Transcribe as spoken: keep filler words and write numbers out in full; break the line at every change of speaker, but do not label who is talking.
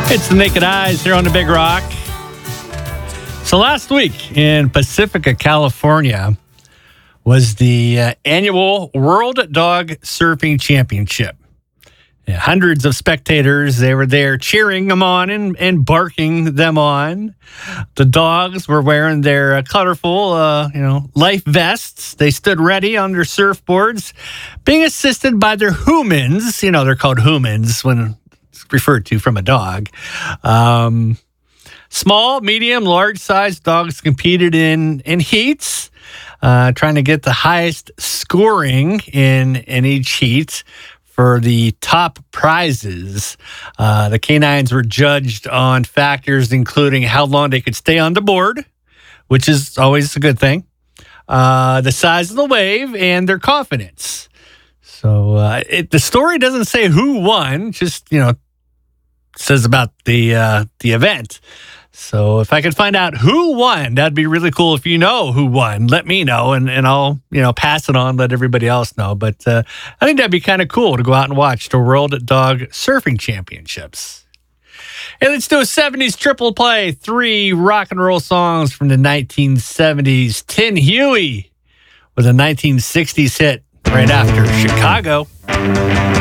It's the Naked Eyes here on the Big Rock. So last week in Pacifica, California, was the uh, annual World Dog Surfing Championship. Yeah, hundreds of spectators, they were there cheering them on and, and barking them on. The dogs were wearing their uh, colorful, uh, you know, life vests. They stood ready on their surfboards, being assisted by their humans. You know, they're called humans when it's referred to from a dog. Um, small, medium, large-sized dogs competed in, in heats, uh, trying to get the highest scoring in, in each heat for the top prizes. Uh, the canines were judged on factors including how long they could stay on the board, which is always a good thing, uh, the size of the wave, and their confidence. So uh, it, the story doesn't say who won, just, you know, says about the uh, the event. So if I could find out who won, that'd be really cool. If you know who won, let me know, and, and I'll, you know, pass it on, let everybody else know. But uh, I think that'd be kind of cool to go out and watch the World Dog Surfing Championships. Hey, let's do a seventies triple play. Three rock and roll songs from the nineteen seventies. Tin Huey with a nineteen sixties hit right after Chicago.